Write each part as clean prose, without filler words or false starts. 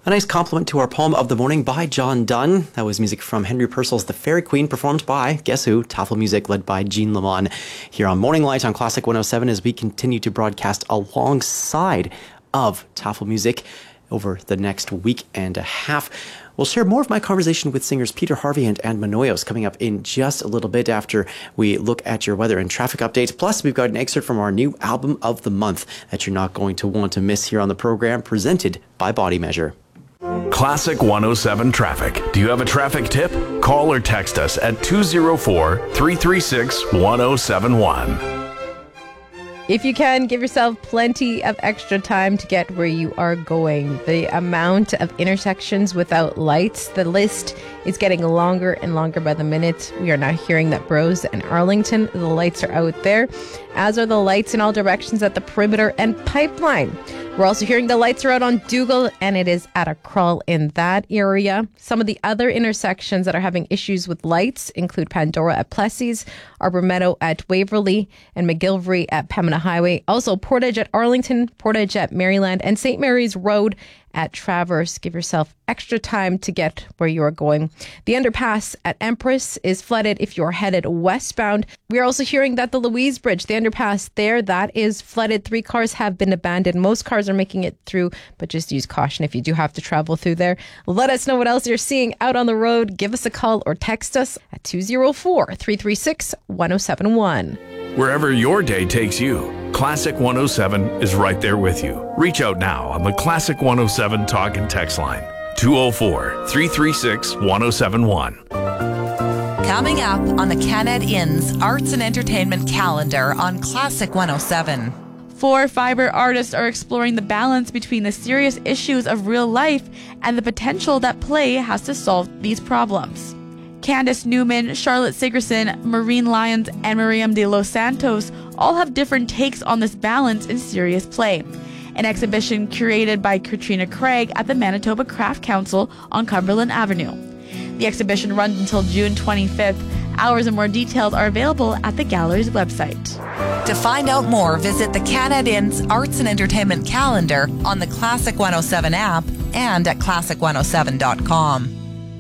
A nice compliment to our poem of the morning by John Donne. That was music from Henry Purcell's The Fairy Queen, performed by, guess who, Tafel Music, led by Jean Lamont, here on Morning Light on Classic 107 as we continue to broadcast alongside of Tafel Music over the next week and a half. We'll share more of my conversation with singers Peter Harvey and Anne Manoyos coming up in just a little bit after we look at your weather and traffic updates. Plus, we've got an excerpt from our new album of the month that you're not going to want to miss here on the program, presented by Body Measure. Classic 107 traffic. Do you have a traffic tip? Call or text us at 204-336-1071. If you can, give yourself plenty of extra time to get where you are going. The amount of intersections without lights, the list is getting longer and longer by the minute. We are now hearing that Bros and Arlington, the lights are out there, as are the lights in all directions at the Perimeter and Pipeline. We're also hearing the lights are out on Dougal, and it is at a crawl in that area. Some of the other intersections that are having issues with lights include Pandora at Plessis, Arbor Meadow at Waverly, and McGilvery at Pembina Highway. Also Portage at Arlington, Portage at Maryland, and St. Mary's Road at Traverse. Give yourself extra time to get where you are going. The underpass at Empress is flooded if you're headed westbound. We are also hearing that the Louise Bridge, the underpass there, that is flooded. 3 cars have been abandoned. Most cars are making it through, but just use caution if you do have to travel through there. Let us know what else you're seeing out on the road. Give us a call or text us at 204-336-1071. Wherever your day takes you, Classic 107 is right there with you. Reach out now on the Classic 107 talk and text line, 204-336-1071. Coming up on the Canad Inn's Arts and Entertainment calendar on Classic 107. 4 fiber artists are exploring the balance between the serious issues of real life and the potential that play has to solve these problems. Candace Newman, Charlotte Sigerson, Maureen Lyons, and Miriam de Los Santos all have different takes on this balance in serious play. An exhibition curated by Katrina Craig at the Manitoba Craft Council on Cumberland Avenue. The exhibition runs until June 25th. Hours and more details are available at the gallery's website. To find out more, visit the Canad Inn's Arts and Entertainment calendar on the Classic 107 app and at classic107.com.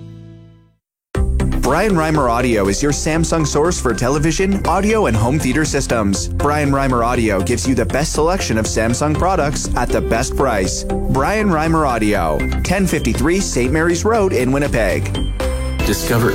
Brian Reimer Audio is your Samsung source for television, audio, and home theater systems. Brian Reimer Audio gives you the best selection of Samsung products at the best price. Brian Reimer Audio, 1053 St. Mary's Road in Winnipeg. Discover